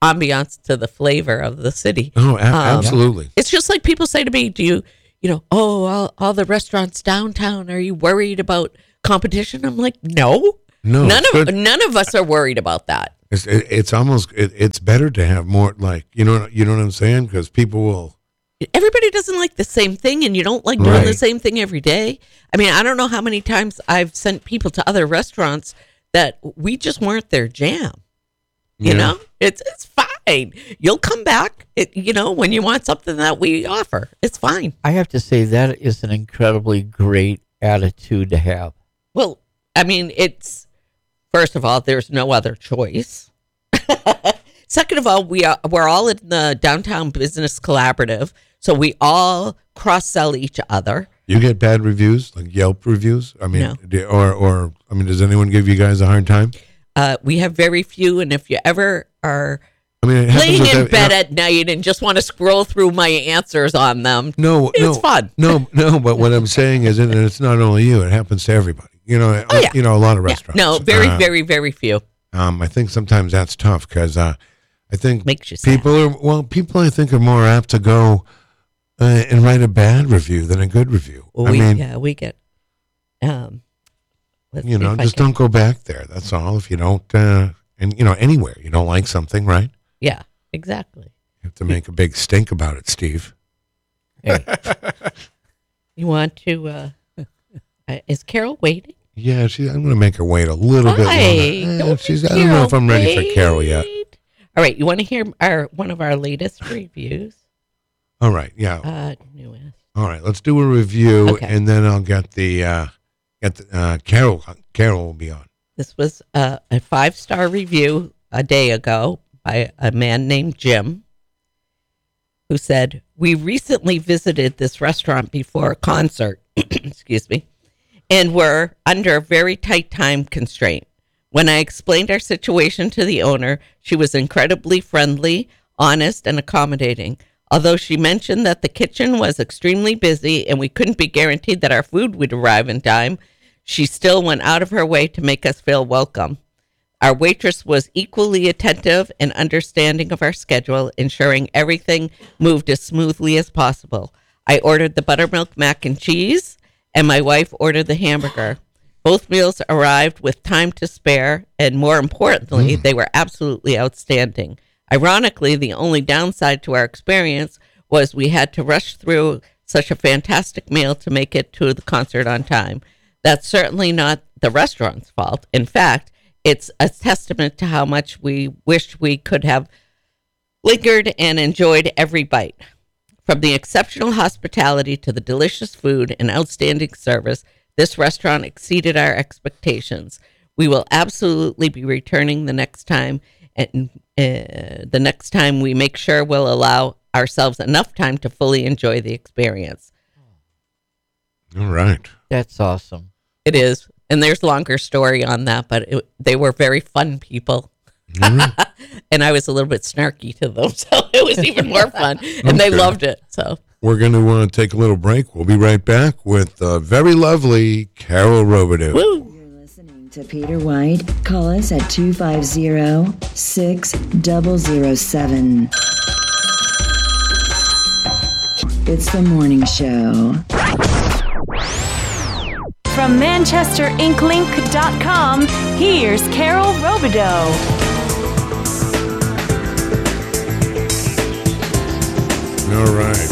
ambiance to the flavor of the city. Oh, a- Um, absolutely. It's just like people say to me, do you, you know, oh, all, all the restaurants downtown, are you worried about competition? I'm like, no. No, None it's of good. none of us are worried about that. It's, it, it's almost, it, it's better to have more, like, you know, you know what I'm saying? Because people will, Everybody doesn't like the same thing, and you don't like doing the Right. same thing every day. I mean, I don't know how many times I've sent people to other restaurants that we just weren't their jam. You Yeah. know, it's it's fine. You'll come back, it, you know, when you want something that we offer. It's fine. I have to say that is an incredibly great attitude to have. Well, I mean, it's first of all, there's no other choice. Second of all, we are we're all in the downtown business collaborative, so we all cross sell each other. you get bad reviews, like Yelp reviews? I mean, No. do- or, or, I mean, does anyone give you guys a hard time? Uh, we have very few, and if you ever are I mean, it happens laying with in ev- bed at night and just want to scroll through my answers on them, No, it's no, fun. No, no, but what I'm saying is, and it's not only you; it happens to everybody. You know, Oh, yeah. you know, a lot of Yeah, restaurants. no, very, Uh, very, very few. Um, I think sometimes that's tough because uh, I think Makes you sad. people are well. People I think are more apt to go uh, and write a bad review than a good review. Well, I we, mean, yeah, we get. Um, let's you see know, if I just can- don't go back there. That's all. If you don't, uh, and you know, anywhere you don't like something, right? Yeah, exactly. You have to make a big stink about it, Steve. Hey, You want to? Uh, uh, is Carol waiting? Yeah, she. I'm going to make her wait a little Hi, bit longer. Eh, don't she's. make I don't know if I'm ready Carol for Carol yet. wait. All right, you want to hear our one of our latest reviews? All right. Yeah. Uh, newest. All right. Let's do a review, Okay. and then I'll get the uh, get the, uh, Carol. Carol will be on. This was uh, a five star review a day ago by a man named Jim, who said, "We recently visited this restaurant before a concert, excuse me, and were under a very tight time constraint. When I explained our situation to the owner, she was incredibly friendly, honest, and accommodating. Although she mentioned that the kitchen was extremely busy and we couldn't be guaranteed that our food would arrive in time, she still went out of her way to make us feel welcome. Our waitress was equally attentive and understanding of our schedule, ensuring everything moved as smoothly as possible. I ordered the buttermilk mac and cheese, and my wife ordered the hamburger. Both meals arrived with time to spare, and more importantly, they were absolutely outstanding. Ironically, the only downside to our experience was we had to rush through such a fantastic meal to make it to the concert on time. That's certainly not the restaurant's fault. In fact, it's a testament to how much we wished we could have lingered and enjoyed every bite. From the exceptional hospitality to the delicious food and outstanding service, this restaurant exceeded our expectations. We will absolutely be returning the next time, and uh, the next time we make sure we'll allow ourselves enough time to fully enjoy the experience." All right. that's awesome. It is. And there's a longer story on that, but it, they were very fun people. And I was a little bit snarky to them, so it was even more fun. And they Okay. loved it. So We're going to uh, take a little break. We'll be right back with the very lovely Carol Robidoux. woo. You're listening to Peter White. Call us at two five zero, six zero zero seven. It's the morning show. From Manchester Inklink dot com, here's Carol Robidoux. All right.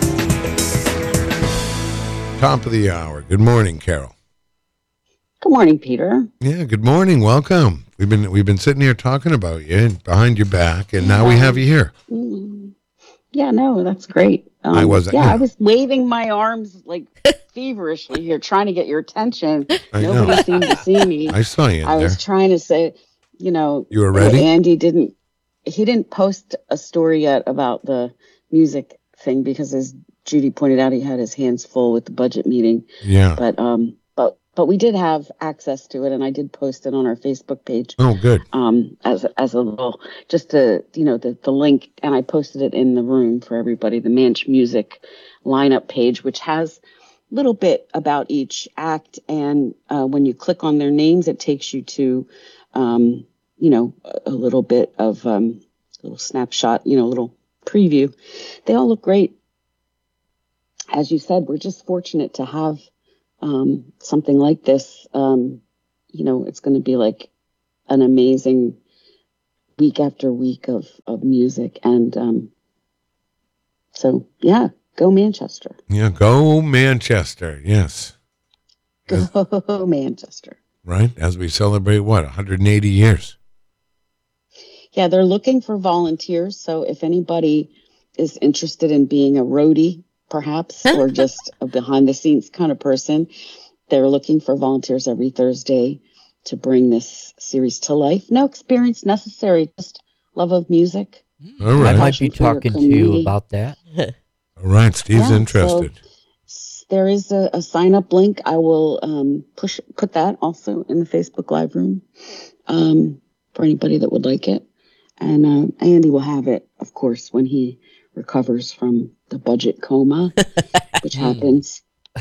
Top of the hour. Good morning, Carol. Good morning, Peter. Yeah, good morning. Welcome. We've been we've been sitting here talking about you and behind your back, and now we have you here. Mm. Yeah, no, that's great. Um, I was- yeah, yeah. I was waving my arms like feverishly here, trying to get your attention. I Nobody know. seemed to see me. I saw you in I there. was trying to say, you know, You were uh, ready? Andy didn't. He didn't post a story yet about the music thing because, as Judy pointed out, he had his hands full with the budget meeting. Yeah. But um, but but we did have access to it, and I did post it on our Facebook page. Oh, good. um, as as a little, just to, you know, the, the link, and I posted it in the room for everybody, the Manch Music lineup page, which has a little bit about each act. And uh, when you click on their names, it takes you to, um, you know, a, a little bit of um, little snapshot, you know, little preview. They all look great. As you said, we're just fortunate to have um, something like this. Um, you know, it's going to be like an amazing week after week of, of music. And um, so, yeah, go Manchester. Yeah, go Manchester. Yes. Go Manchester. Right? As we celebrate, what, one hundred eighty years? Yeah, they're looking for volunteers. So if anybody is interested in being a roadie, perhaps, or just a behind the scenes kind of person, they're looking for volunteers every Thursday to bring this series to life. No experience necessary, just love of music. All right. I might be Passion for your talking to you community. about that. All right. Steve's Yeah, interested. so there is a, a sign up link. I will um, push put that also in the Facebook Live room um, for anybody that would like it. And uh, Andy will have it, of course, when he recovers from the budget coma, which happens.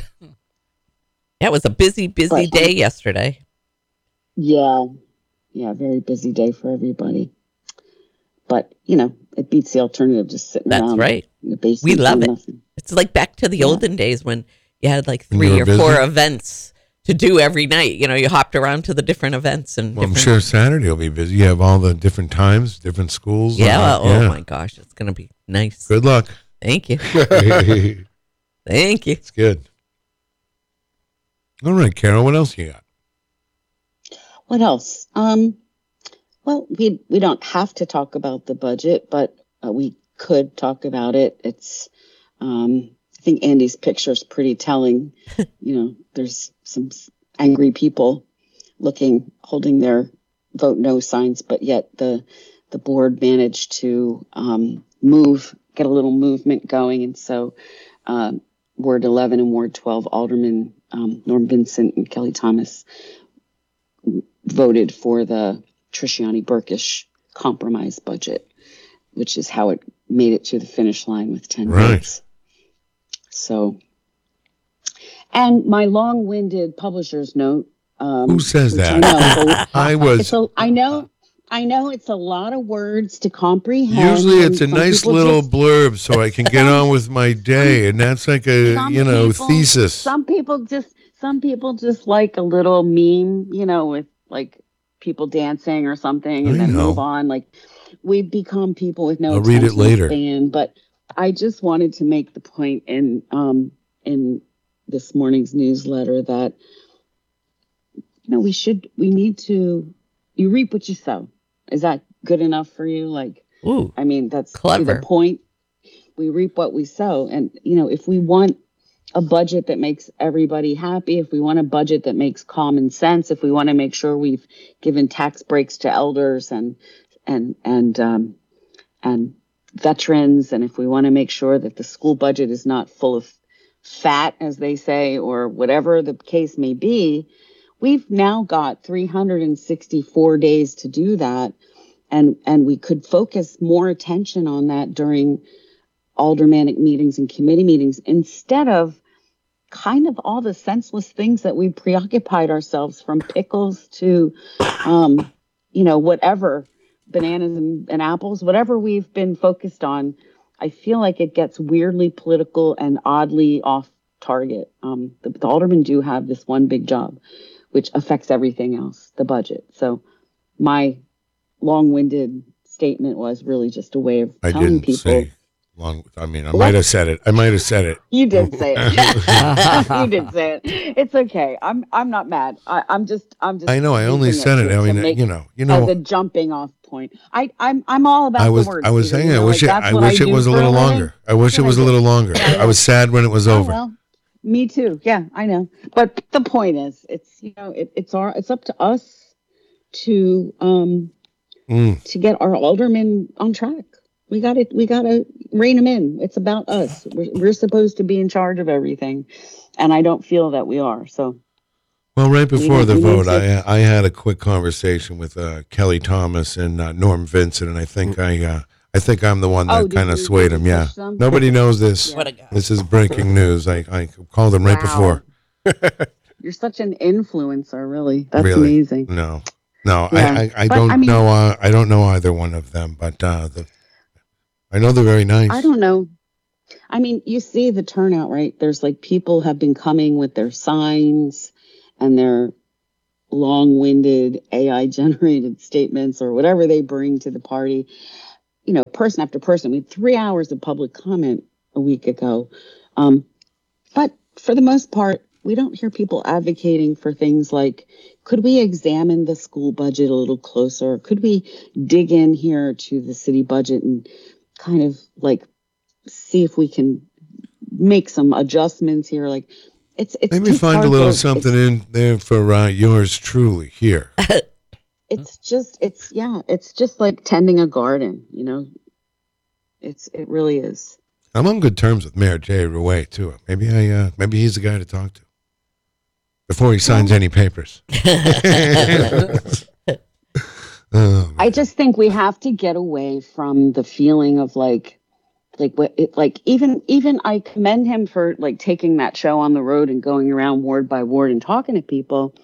That was a busy, busy But, day um, yesterday. Yeah, yeah, very busy day for everybody. But you know, it beats the alternative just sitting That's around right. in the basement. We love doing it. nothing. It's like back to the Yeah. olden days when you had like When you three were or busy? four events to do every night. You know, you hopped around to the different events and Well, I'm different- sure Saturday will be busy. You have all the different times, different schools. Yeah. Uh, Oh yeah. my gosh, it's gonna be nice. Good luck. Thank you. it's Thank you. good. All right, Carol, what else you got? What else? Um, well, we we don't have to talk about the budget, but uh, we could talk about it. It's, um, I think Andy's picture is pretty telling. You know, there's some s- angry people looking, holding their vote no signs, but yet the the board managed to um, move, get a little movement going, and so um, Ward eleven and Ward twelve Alderman um, Norm Vincent and Kelly Thomas voted for the Trishiani Burkish compromise budget, which is how it made it to the finish line with ten Right. votes. So, and my long-winded publisher's note. Um, Who says which that? I know, I it's was. a, I know, I know it's a lot of words to comprehend. Usually it's a and some nice people little just- blurb so I can get on with my day, and that's like a, some you know, people- thesis. Some people just, some people just like a little meme, you know, with like people dancing or something, and I then know. move on. Like we've become people with no I'll read it attention later. span. But I just wanted to make the point in um in this morning's newsletter that you know we should we need to you reap what you sow. Is that good enough for you? Like, Ooh, I mean, that's to Clever. the point. We reap what we sow. And, you know, if we want a budget that makes everybody happy, if we want a budget that makes common sense, if we want to make sure we've given tax breaks to elders and, and, and, um, and veterans, and if we want to make sure that the school budget is not full of fat, as they say, or whatever the case may be, we've now got three hundred sixty-four days to do that. And, and we could focus more attention on that during aldermanic meetings and committee meetings instead of kind of all the senseless things that we preoccupied ourselves, from pickles to, um, you know, whatever, bananas and, and apples, whatever we've been focused on. I feel like it gets weirdly political and oddly off target. Um, the, the aldermen do have this one big job, which affects everything else, the budget. So my long-winded statement was really just a way of I telling didn't people. say long. I mean, I might have said it. I might have said it. You did say it. You did say it. It's okay. I'm I'm not mad. I, I'm just I'm just. I know. I only using said it. to- I to mean, make- you know, you as a know. jumping off point. I I'm I'm all about I was. the words. I was Peter, saying. you I know, wish like, it. that's I what wish it do was a for little living. longer. I wish it That's was a what I little do. longer. I I was sad when it was Oh, over. well, me too. Yeah, I know. But the point is, it's you know, it, it's our it's up to us to um Mm. to get our aldermen on track. We got to we got to rein them in. It's about us. We're, we're supposed to be in charge of everything, and I don't feel that we are. So, Well, right before need- the we need vote, to- I I had a quick conversation with uh, Kelly Thomas and uh, Norm Vincent, and I think I uh, I think I'm the one Oh, that did kind of you- swayed did him. you Yeah, push them? nobody knows this. What a guy. This is breaking news. I I called him right Wow. before. you're such an influencer, really. That's Really? amazing. No, No, Yeah. I, I, I But, don't I mean- know. Uh, I don't know either one of them, but uh, the, I know they're very nice. I don't know. I mean, you see the turnout, right? There's like people have been coming with their signs and their long-winded A I generated statements or whatever they bring to the party. You know, person after person. We had three hours of public comment a week ago. Um, but for the most part, we don't hear people advocating for things like, could we examine the school budget a little closer? Could we dig in here to the city budget and kind of like see if we can make some adjustments here? Like, it's it's Maybe just find a hard little to- something it's- in there for uh, yours truly here. It's just it's yeah, it's just like tending a garden, you know. It's it really is. I'm on good terms with Mayor Jay Rouet too. Maybe I uh, maybe he's the guy to talk to before he signs any papers. Oh, I just think we have to get away from the feeling of like like what it like even even I commend him for like taking that show on the road and going around ward by ward and talking to people.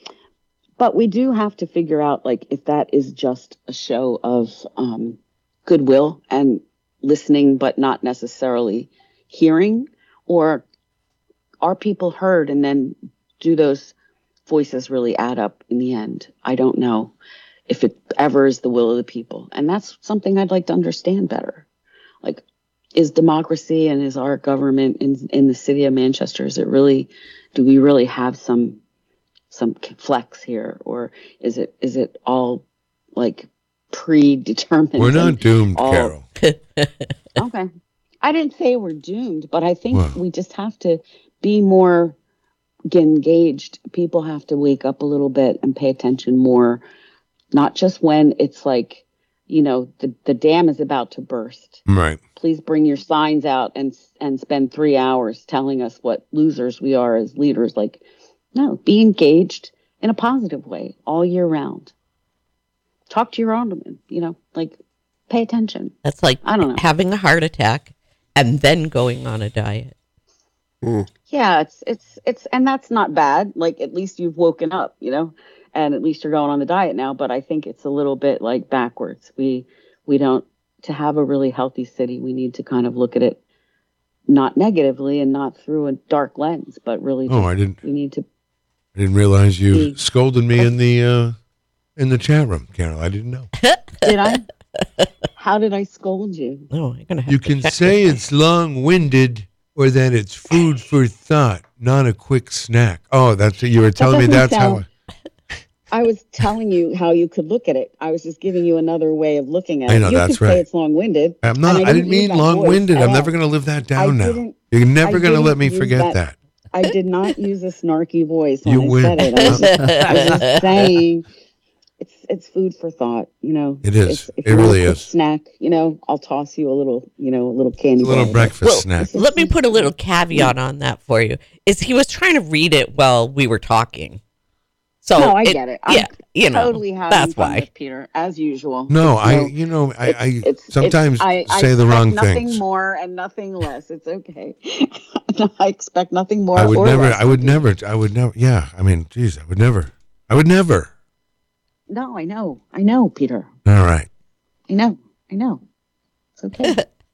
But we do have to figure out like if that is just a show of um, goodwill and listening, but not necessarily hearing, or are people heard and then do those voices really add up in the end? I don't know if it ever is the will of the people. And that's something I'd like to understand better. Like, is democracy and is our government in, in the city of Manchester, is it really, do we really have some some flex here, or is it is it all like predetermined? we're not and doomed, all- Carol. Okay. I didn't say we're doomed, but I think Wow. we just have to be more engaged. People have to wake up a little bit and pay attention more, not just when it's like, you know, the, the dam is about to burst. Right. Please bring your signs out and and spend three hours telling us what losers we are as leaders. Like, no, be engaged in a positive way all year round. Talk to your alderman, you know, like pay attention. That's like I don't know. having a heart attack and then going on a diet. Yeah, it's it's it's and that's not bad. Like, at least you've woken up, you know, and at least you're going on the diet now. But I think it's a little bit like backwards. We we don't to have a really healthy city. We need to kind of look at it not negatively and not through a dark lens, but really. Oh, just- I didn't. We need to. I didn't realize you Be- scolded me in the uh, in the chat room, Carol. I didn't know. Did I? How did I scold you? Oh, you're gonna have You to can check say this it's long-winded or that it's food for thought, not a quick snack. Oh, that's you were telling me. doesn't That's how. sound- I was telling you how you could look at it. I was just giving you another way of looking at it. I know, you that's could right. say it's long-winded. I'm not. and I didn't use mean that voice long-winded. at I'm all. never going to live that I down now. didn't- You're never I going to let didn't me use forget that. that. I did not use a snarky voice when You I win. said it. I was, just, I was just saying, it's it's food for thought. You know, It is. It's- if It you want a really quick is. Snack. You know, I'll toss you a little. You know, a little candy. A little bar. breakfast Well, snack. Let me put a little caveat on that for you. Is he was trying to read it while we were talking. So No, I it- get it. I'm Yeah, you know, totally having that's fun why. with Peter, as usual. No, It's I. no- You know, I. it's- I it's- sometimes it's- I- I say the expect wrong nothing things. more and nothing less. It's okay. I expect nothing more. I would or never. less I would from you. never. I would never. Yeah. I mean, geez, I would never. I would never. No, I know. I know, Peter. All right. I know. I know. It's okay.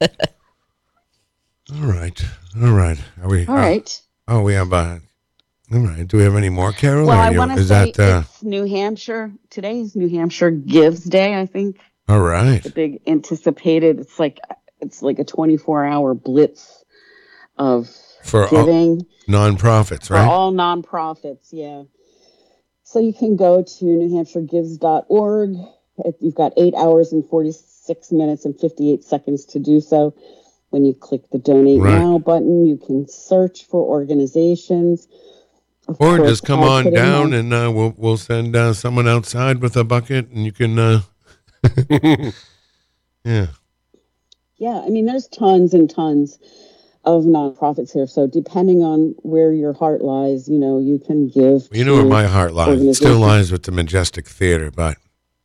All right. All right. Are we? All uh, right. Oh, we have. Uh, all right. Do we have any more, Carol? Well, or I you- want to is say that uh, it's New Hampshire. Today's New Hampshire Gives Day, I think. all right? The big anticipated. It's like it's like a twenty-four hour blitz of For all, giving nonprofits, for right? all nonprofits. Yeah. So you can go to new hampshire gives dot org. It- You've got eight hours and forty-six minutes and fifty-eight seconds to do so. When you click the donate Right. now button, you can search for organizations. Of Or course, just come I on put in down my- and uh, we'll we'll send uh, someone outside with a bucket and you can. Uh, yeah. Yeah, I mean, there's tons and tons of nonprofits here. So depending on where your heart lies, you know, you can give. You know where to my heart lies. It still organizations. lies with the Majestic Theater, but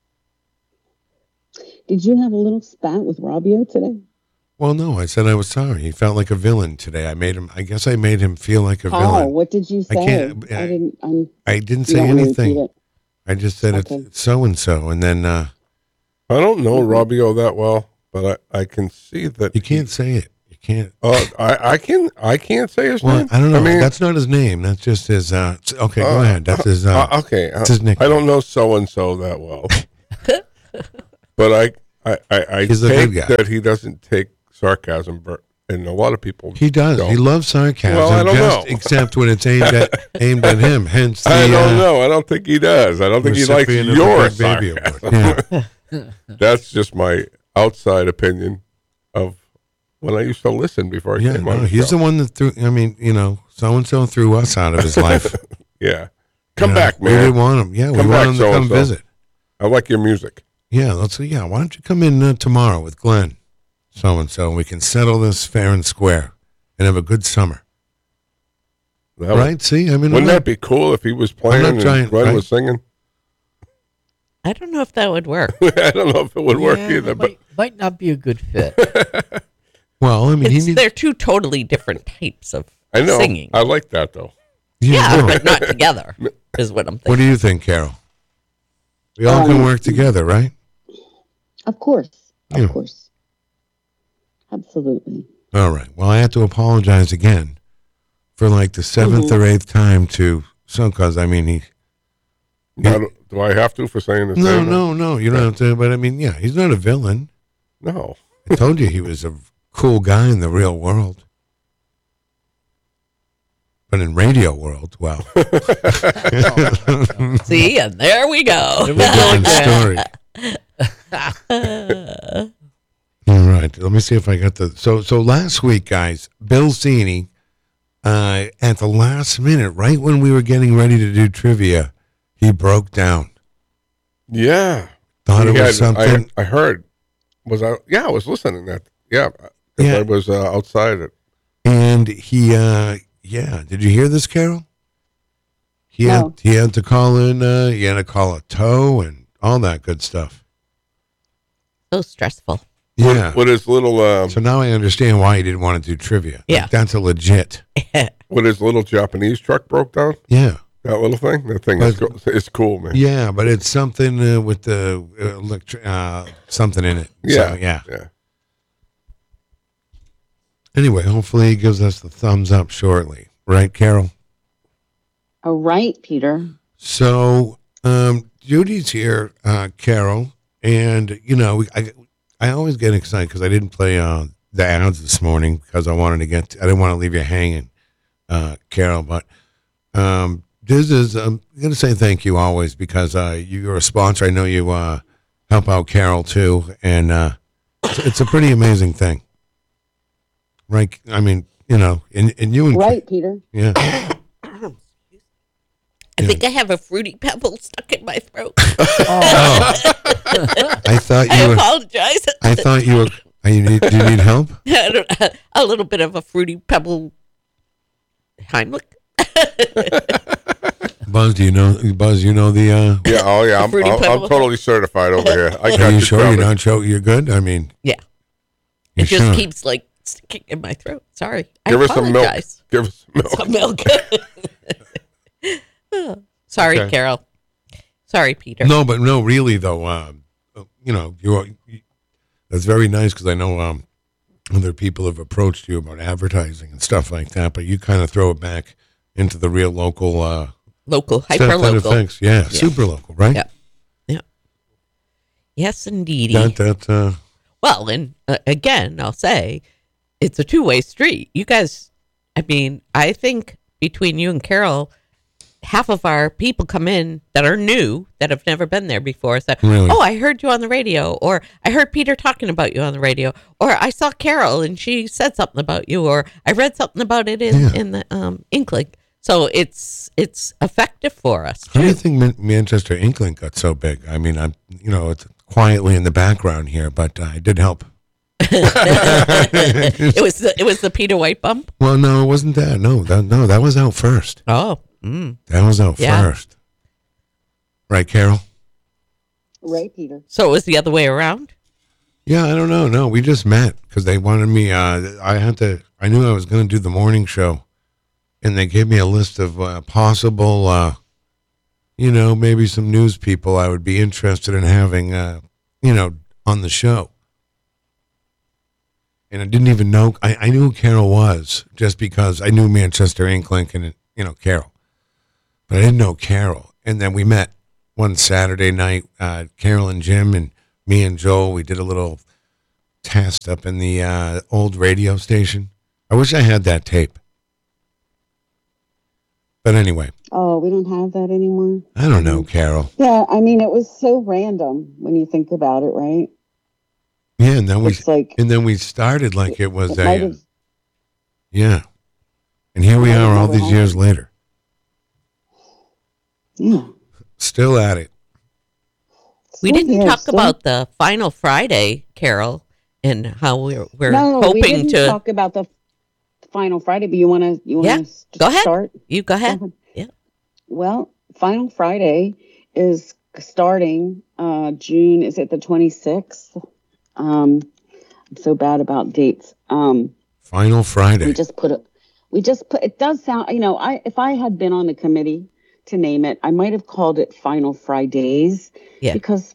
Did you have a little spat with Robbio today? well, no. I said I was sorry. He felt like a villain today. I made him. I guess I made him feel like a Oh, villain. what did you I say? can't- I I- didn't. I'm, I didn't you say don't wanna anything. repeat it? I just said Okay. it's so and so, and then uh, I don't know Robbio that well, but I, I can see that you can't say it. You can't. Oh, I, I can I can't say his Well, name. I don't know. I mean, That's not his name. That's just his. Uh, s- okay, go uh, ahead. That's his. Uh, uh, okay, that's his uh, nickname. I don't know so and so that well, but I I I, I He's a take good guy. that he doesn't take sarcasm, ver- and a lot of people He does. don't. He loves sarcasm, Well, I don't just know. except when it's aimed at aimed at him. Hence, the, I don't uh, know. I don't think he does. I don't think he likes recipient of the your Big Baby sarcasm. Award. Yeah. That's just my outside opinion of when I used to listen before I Yeah, came no, on. The he's show. the one that threw. I mean, you know, so and so threw us out of his life. Yeah, come You know, back, We man. didn't want him. Yeah, we Come want back, him to come so-and-so. visit. I like your music. Yeah, let's. Yeah, why don't you come in uh, tomorrow with Glenn, so and so, and we can settle this fair and square and have a good summer. That would- Right? See, I mean, Wouldn't I'm that be cool if he was playing not and trying- Glenn right? was singing? I don't know if that would work. I don't know if it would work Yeah, either, that but might, might not be a good fit. not- well, I mean, he It's, needs. they're two totally different types of I know. singing. I like that though. yeah, no. but not together is what I'm What thinking. do you think, Carol? We all can Um, work together, right? Of course. Of Yeah. course. Absolutely. All right. Well, I have to apologize again for like the 7th Mhm. or eighth time to so because I mean he. Now, do- do I have to for saying the No, same? no, no. You don't have to. But I mean, yeah, he's not a villain. No. I told you he was a cool guy in the real world. But in radio world, well, See, and there we go. There we go different again. story. All right, let me see if I got the. So, so last week, guys, Bill Cini, uh, at the last minute, right when we were getting ready to do trivia, he broke down. Yeah. Thought He it was had- something. I, I heard. Was I? Yeah, I was listening. That. Yeah. 'cause Yeah. I was uh, outside it. And he, uh, yeah, did you hear this, Carol? He No. had he had to call in. Uh, he had to call a tow and all that good stuff. So stressful. Yeah. With his little, um, So now I understand why he didn't want to do trivia. Like, Yeah. that's a legit. with his little Japanese truck broke down. Yeah. That little thing. That thing is But- cool. It's cool, man. Yeah, but it's something uh, with the uh, electri- uh, something in it. Yeah. So, yeah. Yeah. Anyway, hopefully he gives us the thumbs up shortly. Right, Carol? All right, Peter. So um, Judy's here, uh, Carol, and you know, we, I I always get excited because I didn't play uh, the ads this morning because I wanted to get I didn't want to leave you hanging, uh, Carol. But um, this is I'm going to say thank you always because uh, you're a sponsor. I know you uh, help out Carol too, and uh, it's, it's a pretty amazing thing, right? I mean, you know, and and you and Right, Peter. yeah. I think I have a fruity pebble stuck in my throat. Oh. I thought I you were. apologize. I thought you were. uh, You need, do you need help? I don't- a little bit of a fruity pebble Heimlich. Buzz, do you know? Buzz, you know the. Uh, Yeah. Oh, yeah. I'm, Fruity I'm, I'm Pebble. totally certified over here. I got are you you sure you're covered. not sure you're good? I mean, Yeah. you It just sure? keeps like sticking in my throat. Sorry. Give I us some milk. apologize. Give us some milk. Some milk. Sorry, Okay. Carol. Sorry, Peter. No, but no, really though. Um, you know, you. are- you that's very nice because I know um, other people have approached you about advertising and stuff like that, but you kind of throw it back into the real local. Uh, Local, stuff hyper that local. affects- Yeah, super local, right? Yeah. Yeah. Yes, indeedy. That that. Uh, Well, and uh, again, I'll say it's a two way street. You guys, I mean, I think between you and Carol, half of our people come in that are new, that have never been there before. So, Really? oh, I heard you on the radio, or I heard Peter talking about you on the radio, or I saw Carol and she said something about you, or I read something about it in, Yeah. in the um, Inklink. So it's it's effective for us. How do you too. think Man- Manchester Inklink got so big? I mean, I'm you know it's quietly in the background here, but uh, it did help. it was the, it was the Peter White bump. Well, no, it wasn't that. No, that no, that was out first. Oh, mm. That was out Yeah. first. Right, Carol? Right, Peter. So it was the other way around. Yeah, I don't know. No, we just met because they wanted me. Uh, I had to. I knew I was going to do the morning show, and they gave me a list of uh, possible uh, you know, maybe some news people I would be interested in having, uh, you know, on the show. And I didn't even know, I, I knew who Carol was just because I knew Manchester Inklink and, you know, Carol. But I didn't know Carol. And then we met one Saturday night, uh, Carol and Jim and me and Joel, we did a little test up in the uh, old radio station. I wish I had that tape. But anyway. Oh, we don't have that anymore? I don't know, Carol. Yeah, I mean, it was so random when you think about it, right? Yeah, and then we It's like- and then we started like it was It a might uh, have- yeah. And here we might have are all never these years later. Yeah. Still at it. We Still didn't here, talk still- about the final Friday, Carol, and how we're we're no, hoping we didn't to. talk about the Final Friday, but you want to you want Yeah, to go ahead. start? You go ahead. Go ahead. Yeah. Well, Final Friday is starting uh, June. Is it the twenty-sixth? Um, I'm so bad about dates. Um, Final Friday. we just put it. We just put. It does sound. You know, I if I had been on the committee to name it, I might have called it Final Fridays. Yeah. Because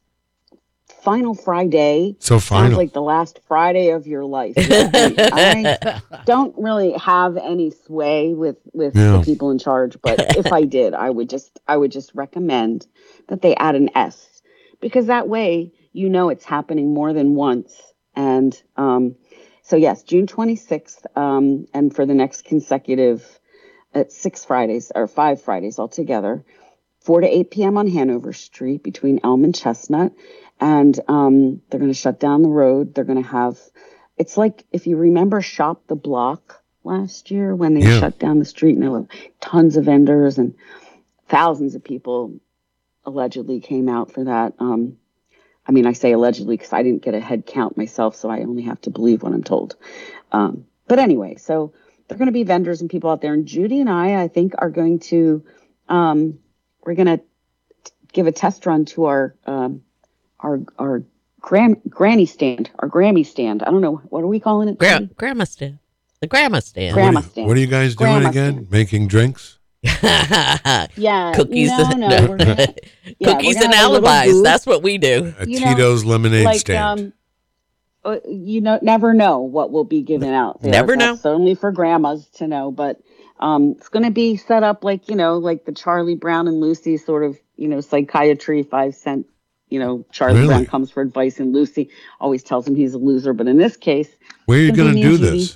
Final Friday So sounds final. like the last Friday of your life. And I don't really have any sway with with Yeah. the people in charge, but if I did, I would just I would just recommend that they add an S, because that way you know it's happening more than once. And um, so yes, June twenty-sixth, um, and for the next consecutive at six Fridays or five Fridays altogether, four to eight p.m. on Hanover Street between Elm and Chestnut. And um, they're going to shut down the road. They're going to have, it's like, if you remember Shop the Block last year when they Yeah. shut down the street, and there were tons of vendors and thousands of people allegedly came out for that. Um, I mean, I say allegedly because I didn't get a head count myself, so I only have to believe what I'm told. Um, but anyway, so they're going to be vendors and people out there. And Judy and I, I think, are going to, um, we're going to give a test run to our, um, our, our gram, granny stand, our Grammy stand. I don't know. What are we calling it? Gra- Judy? grandma stand. The grandma stand. Grandma what, are, stand. what are you guys doing Grandma again? stand. Making drinks? Yeah. Cookies No, and, no. We're gonna, yeah, we're cookies gonna and have a little alibis. booth. That's what we do. A You know, Tito's lemonade like, stand. um, uh, you know, never know what will be given out there. Never That's know. only for grandmas to know, but um, it's going to be set up like, you know, like the Charlie Brown and Lucy sort of, you know, psychiatry, five cent, you know, Charlie Really? Brown comes for advice and Lucy always tells him he's a loser. But in this case, Where are you it's gonna going to be do me and this? Judy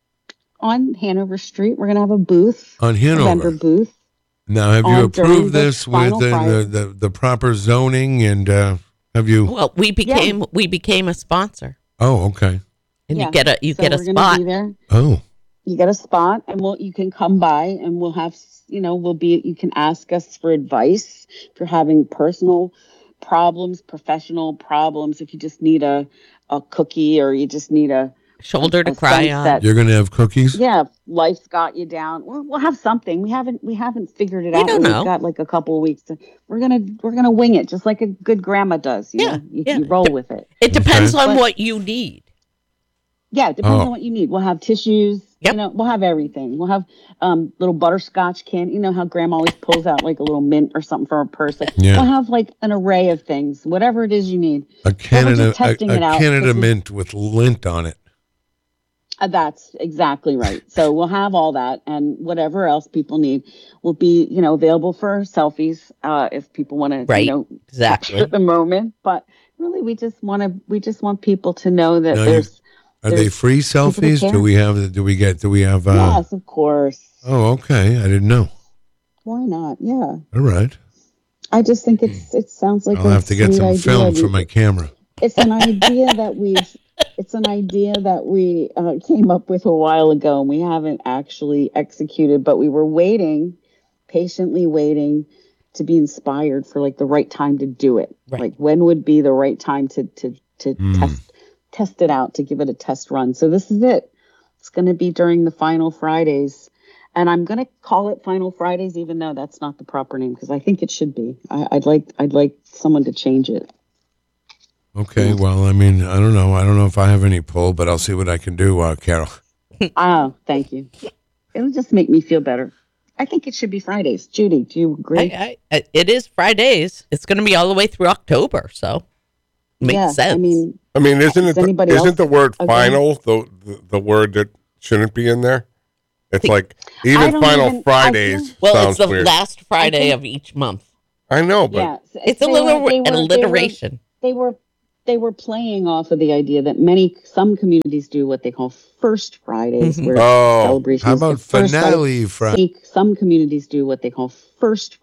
on Hanover Street, we're going to have a booth, On a vendor Hanover. booth. Now, have you on during approved the this with final the, the, Friday. the, the proper zoning and uh, have you? Well, we became we became a sponsor, Oh, okay. and Yeah. you get a you So get a we're gonna spot. be there. Oh, You get a spot, and we'll you can come by, and we'll have you know we'll be you can ask us for advice if you're having personal problems, professional problems. If you just need a a cookie or you just need a Shoulder to a cry sense on. that- you're going to have cookies? yeah, if life's got you down. We'll, we'll have something. We haven't we haven't figured it We out. don't We've know. got like a couple of weeks. To, we're gonna we're gonna wing it just like a good grandma does. You Yeah, know? you, yeah. you roll with it. It depends Okay. on But- what you need. Yeah, it depends Oh. on what you need. We'll have tissues. Yep. You know, we'll have everything. We'll have um little butterscotch can. You know how grandma always pulls out like a little mint or something from her purse. Like, Yeah. We'll have like an array of things, whatever it is you need. A Canada, just testing a, a it out. Canada This is- mint with lint on it. Uh, that's exactly right. So we'll have all that and whatever else people need will be, you know, available for selfies uh, if people want to, Right. you know, Exactly. capture the moment. But really, we just want to, we just want people to know that Now you- there's, Are they There's free people that selfies? Do care. we have? Do we get? Do we have? Uh, yes, of course. Oh, okay. I didn't know. Why not? Yeah. All right. I just think it's it sounds like I'll a have to get sweet some idea. film We- for my camera. It's an idea that we've it's an idea that we uh, came up with a while ago, and we haven't actually executed. But we were waiting, patiently waiting, to be inspired for like the right time to do it. Right. Like when would be the right time to to to Mm. test test it out, to give it a test run. So this is it. It's going to be during the final Fridays. And I'm going to call it Final Fridays, even though that's not the proper name, because I think it should be. I, I'd like I'd like someone to change it. Okay. Well, I mean, I don't know. I don't know if I have any pull, but I'll see what I can do, uh, Carol. Oh, thank you. It'll just make me feel better. I think it should be Fridays. Judy, do you agree? I, I, it is Fridays. It's going to be all the way through October, so makes yeah, sense. I mean, I mean, isn't it Does anybody the, isn't else the word agree? final the, the the word that shouldn't be in there? It's like I even don't final even- I Fridays feel- well, sounds it's the weird. last Friday think- of each month. I know, but yeah, It's a they little were- they were- they were- alliteration. They were they were playing off of the idea that many some communities do what they call first Fridays, Mhm. where oh, celebration How is the about first Friday. finale Friday? Some communities do what they call first